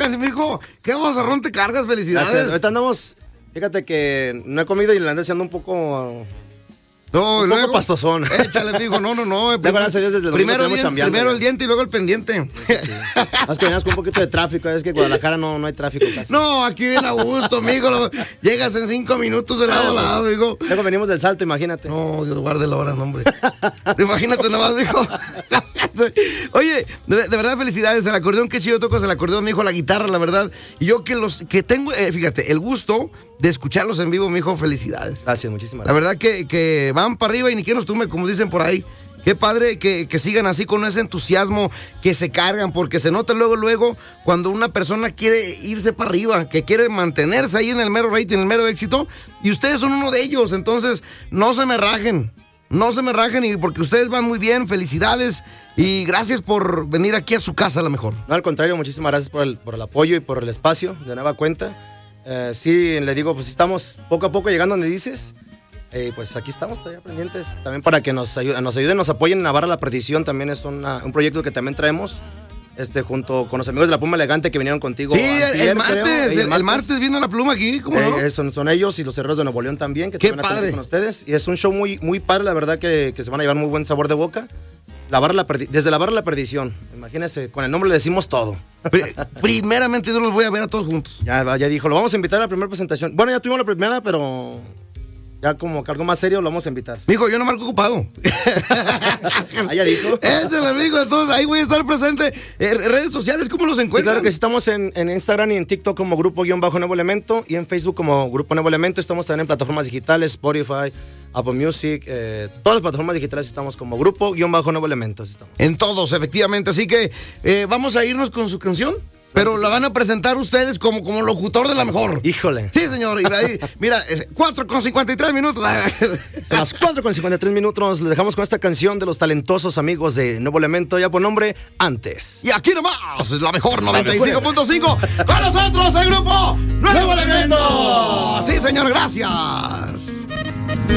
canción, mijo. ¿Qué vozarrón te cargas? Felicidades. Gracias. Ahorita andamos, fíjate que no he comido y le ando haciendo un poco... No, un luego, poco pastosón. Échale, mijo, no. Gracias a Dios, desde el primero chambeando. el diente y luego el pendiente. Sí. Más que venías con un poquito de tráfico, es que en Guadalajara no hay tráfico casi. No, aquí viene a gusto, mijo. Llegas en 5 minutos de lado a lado, mijo. Luego venimos del Salto, imagínate. No, Dios guarde la hora, no, hombre. Imagínate nomás, mijo. Oye, de verdad, felicidades. El acordeón, qué chido tocas el acordeón, mijo, la guitarra, la verdad. Y yo que tengo, fíjate, el gusto de escucharlos en vivo, mijo, felicidades. Gracias, muchísimas La gracias. verdad que van para arriba y ni que nos tumbe, como dicen por ahí. Qué padre que sigan así con ese entusiasmo, que se cargan, porque se nota luego cuando una persona quiere irse para arriba, que quiere mantenerse ahí en el mero rating, en el mero éxito, y ustedes son uno de ellos. Entonces, no se me rajen, y porque ustedes van muy bien, felicidades, y gracias por venir aquí a su casa a lo mejor. No, al contrario, muchísimas gracias por el apoyo y por el espacio, de nueva cuenta. Sí, le digo, pues estamos poco a poco llegando donde dices. Pues aquí estamos todavía pendientes también para que nos ayuden, nos apoyen en Navarra la Perdición. También es un proyecto que también traemos junto con los amigos de la Pluma Elegante que vinieron contigo. Sí, antier, el martes vino la Pluma aquí, ¿cómo no? Son ellos y los Herreros de Nuevo León también, que qué también padre con ustedes. Y es un show muy, muy padre, la verdad que se van a llevar muy buen sabor de boca. Desde la Barra la Perdición, imagínense, con el nombre le decimos todo. Primeramente yo los voy a ver a todos juntos. Ya dijo, lo vamos a invitar a la primera presentación. Bueno, ya tuvimos la primera, pero ya como que algo más serio lo vamos a invitar. Mijo, yo no marco ocupado. Ya dijo. Échale, amigo, entonces ahí voy a estar presente. Redes sociales, ¿cómo los encuentran? Sí, claro que sí, estamos en Instagram y en TikTok como Grupo-Nuevo Elemento y en Facebook como Grupo Nuevo Elemento. Estamos también en plataformas digitales, Spotify, Apple Music, todas las plataformas digitales estamos como Grupo-Nuevo Elemento. En todos, efectivamente. Así que vamos a irnos con su canción. Pero la van a presentar ustedes como locutor de la mejor. Híjole. Sí, señor. Y ahí, mira, 4:53 minutos. Son las 4:53 minutos. Les dejamos con esta canción de los talentosos amigos de Nuevo Elemento, ya por nombre Antes. Y aquí nomás, la mejor 95.5. Con nosotros el grupo Nuevo Elemento. Sí, señor, gracias.